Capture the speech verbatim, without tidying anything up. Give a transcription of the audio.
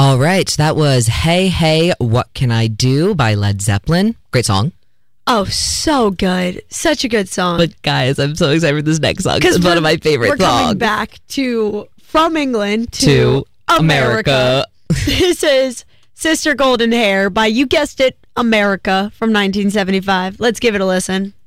All right. That was Hey, Hey, What Can I Do by Led Zeppelin. Great song. Oh, so good. Such a good song. But guys, I'm so excited for this next song because it's one of my favorite we're songs. We're coming back to From England to, to America. America. This is Sister Golden Hair by, you guessed it, America from nineteen seventy-five. Let's give it a listen.